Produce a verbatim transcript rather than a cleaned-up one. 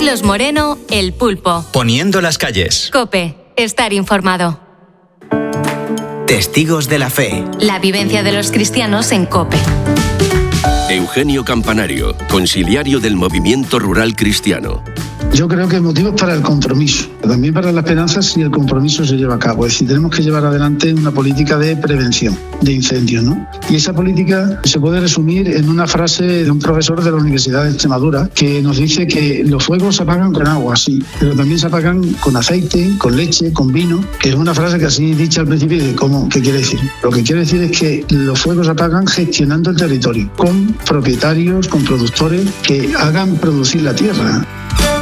Carlos Moreno, El Pulpo. Poniendo las calles. COPE. Estar informado. Testigos de la fe. La vivencia de los cristianos en COPE. Eugenio Campanario, consiliario del Movimiento Rural Cristiano. Yo creo que motivos para el compromiso, también para la esperanza si el compromiso se lleva a cabo. Es decir, tenemos que llevar adelante una política de prevención de incendios, ¿no? Y esa política se puede resumir en una frase de un profesor de la Universidad de Extremadura que nos dice que los fuegos se apagan con agua, sí, pero también se apagan con aceite, con leche, con vino, que es una frase que así dicha al principio, ¿cómo? ¿Qué quiere decir? Lo que quiere decir es que los fuegos se apagan gestionando el territorio, con propietarios, con productores que hagan producir la tierra.